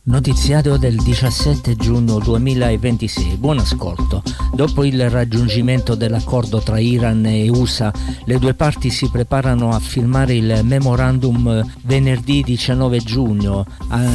Notiziario del 17 giugno 2026. Buon ascolto. Dopo il raggiungimento dell'accordo tra Iran e USA, le due parti si preparano a firmare il memorandum venerdì 19 giugno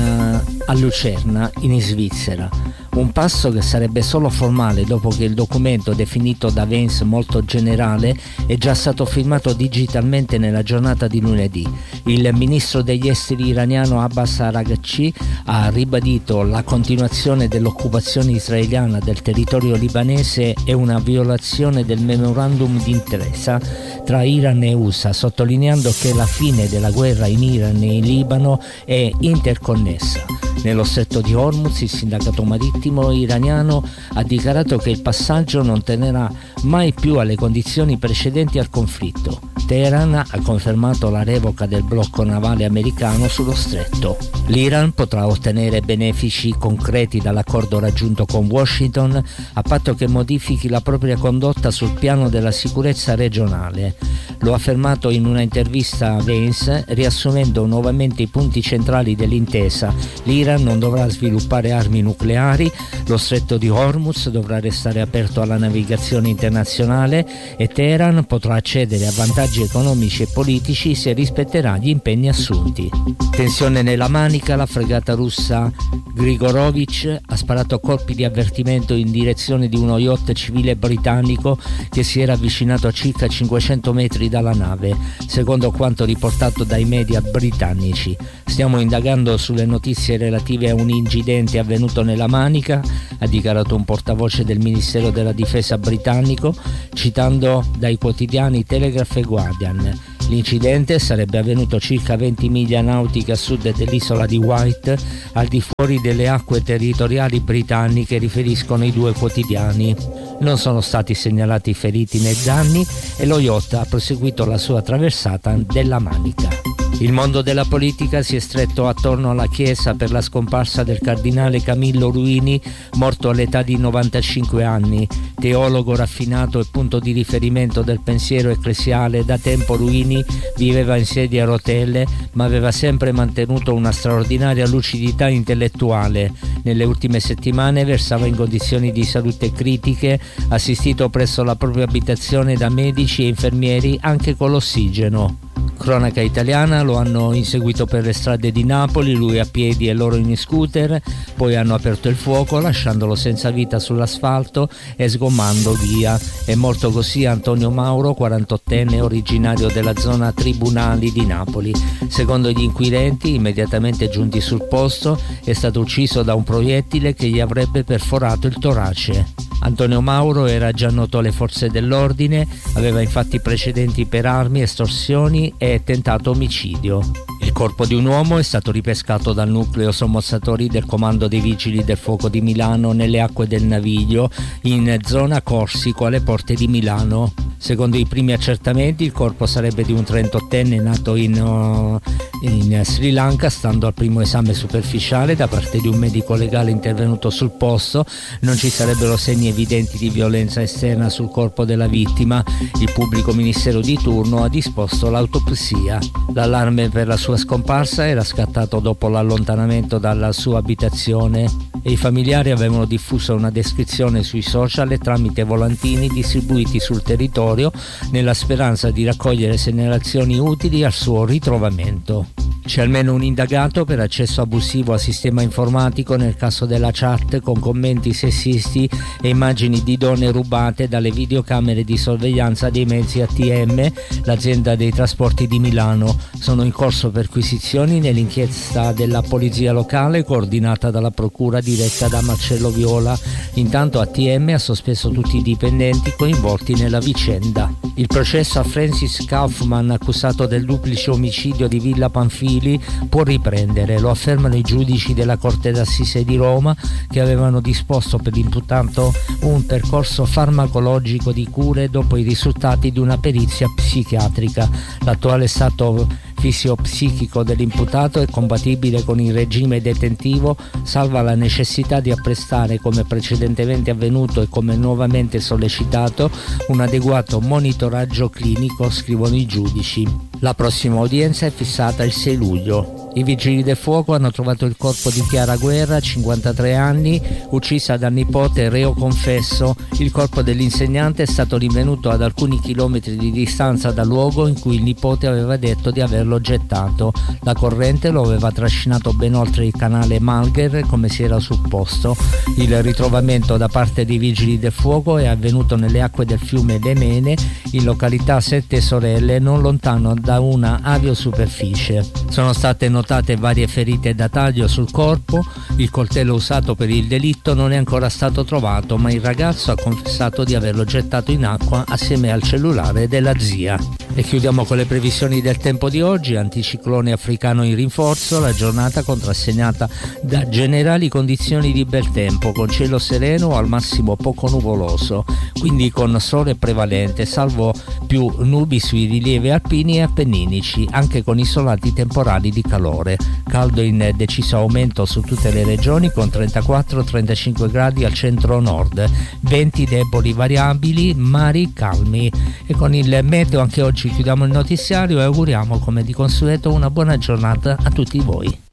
a Lucerna, in Svizzera. Un passo che sarebbe solo formale dopo che il documento, definito da Vance molto generale, è già stato firmato digitalmente nella giornata di lunedì. Il ministro degli esteri iraniano Abbas Araghchi ha ribadito la continuazione dell'occupazione israeliana del territorio libanese è una violazione del memorandum d'intesa tra Iran e USA, sottolineando che la fine della guerra in Iran e in Libano è interconnessa. Nello stretto di Hormuz il sindacato marittimo iraniano ha dichiarato che il passaggio non tenerà mai più alle condizioni precedenti al conflitto. Teheran ha confermato la revoca del blocco navale americano sullo stretto. L'Iran potrà ottenere benefici concreti dall'accordo raggiunto con Washington a patto che modifichi la propria condotta sul piano della sicurezza regionale. Lo ha affermato in una intervista a Vance, riassumendo nuovamente i punti centrali dell'intesa. L'Iran non dovrà sviluppare armi nucleari, lo stretto di Hormuz dovrà restare aperto alla navigazione internazionale e Teheran potrà accedere a vantaggi economici e politici se rispetterà gli impegni assunti. Tensione nella Manica, la fregata russa Grigorovich ha sparato colpi di avvertimento in direzione di uno yacht civile britannico che si era avvicinato a circa 500 metri dalla nave, secondo quanto riportato dai media britannici. Stiamo indagando sulle notizie relative a un incidente avvenuto nella Manica, ha dichiarato un portavoce del Ministero della Difesa britannico, citando dai quotidiani Telegraph e Guardian. L'incidente sarebbe avvenuto circa 20 miglia nautiche a sud dell'isola di Wight, al di fuori delle acque territoriali britanniche, riferiscono i due quotidiani. Non sono stati segnalati feriti né danni e lo yacht ha proseguito la sua traversata della Manica. Il mondo della politica si è stretto attorno alla Chiesa per la scomparsa del cardinale Camillo Ruini, morto all'età di 95 anni. Teologo raffinato e punto di riferimento del pensiero ecclesiale, da tempo Ruini viveva in sedia a rotelle, ma aveva sempre mantenuto una straordinaria lucidità intellettuale. Nelle ultime settimane versava in condizioni di salute critiche, assistito presso la propria abitazione da medici e infermieri, anche con l'ossigeno. Cronaca italiana, lo hanno inseguito per le strade di Napoli, lui a piedi e loro in scooter, poi hanno aperto il fuoco lasciandolo senza vita sull'asfalto e sgommando via. È morto così Antonio Mauro, 48enne, originario della zona Tribunali di Napoli. Secondo gli inquirenti, immediatamente giunti sul posto, è stato ucciso da un proiettile che gli avrebbe perforato il torace. Antonio Mauro era già noto alle forze dell'ordine, aveva infatti precedenti per armi, estorsioni e tentato omicidio. Il corpo di un uomo è stato ripescato dal nucleo sommozzatori del Comando dei Vigili del Fuoco di Milano nelle acque del Naviglio, in zona Corsico, alle porte di Milano. Secondo i primi accertamenti, il corpo sarebbe di un 38enne nato in Sri Lanka. Stando al primo esame superficiale da parte di un medico legale intervenuto sul posto, non ci sarebbero segni evidenti di violenza esterna sul corpo della vittima. Il pubblico ministero di turno ha disposto l'autopsia. L'allarme per la sua scomparsa era scattato dopo l'allontanamento dalla sua abitazione e i familiari avevano diffuso una descrizione sui social e tramite volantini distribuiti sul territorio nella speranza di raccogliere segnalazioni utili al suo ritrovamento. C'è almeno un indagato per accesso abusivo al sistema informatico nel caso della chat con commenti sessisti e immagini di donne rubate dalle videocamere di sorveglianza dei mezzi ATM, l'azienda dei trasporti di Milano. Sono in corso perquisizioni nell'inchiesta della polizia locale coordinata dalla procura diretta da Marcello Viola. Intanto ATM ha sospeso tutti i dipendenti coinvolti nella vicenda. Il processo a Francis Kaufman, accusato del duplice omicidio di Villa Panfili, può riprendere, lo affermano i giudici della Corte d'Assise di Roma, che avevano disposto per l'imputato un percorso farmacologico di cure dopo i risultati di una perizia psichiatrica. L'attuale stato fisiopsichico dell'imputato è compatibile con il regime detentivo, salva la necessità di apprestare, come precedentemente avvenuto e come nuovamente sollecitato, un adeguato monitoraggio clinico, scrivono i giudici. La prossima udienza è fissata il 6 luglio. I vigili del fuoco hanno trovato il corpo di Chiara Guerra, 53 anni, uccisa dal nipote reo confesso. Il corpo dell'insegnante è stato rinvenuto ad alcuni chilometri di distanza dal luogo in cui il nipote aveva detto di averlo gettato. La corrente lo aveva trascinato ben oltre il canale Malgher, come si era supposto. Il ritrovamento da parte dei vigili del fuoco è avvenuto nelle acque del fiume Lemene, in località Sette Sorelle, non lontano da una aviosuperficie. Sono state notate varie ferite da taglio sul corpo. Il coltello usato per il delitto non è ancora stato trovato, ma il ragazzo ha confessato di averlo gettato in acqua assieme al cellulare della zia. E chiudiamo con le previsioni del tempo di oggi. Anticiclone africano in rinforzo, la giornata contrassegnata da generali condizioni di bel tempo, con cielo sereno o al massimo poco nuvoloso, quindi con sole prevalente, salvo più nubi sui rilievi alpini e appenninici, anche con isolati temporali di calore. Caldo in deciso aumento su tutte le regioni, con 34-35 gradi al centro-nord, venti deboli variabili, mari calmi. E con il meteo anche oggi chiudiamo il notiziario e auguriamo come di consueto una buona giornata a tutti voi.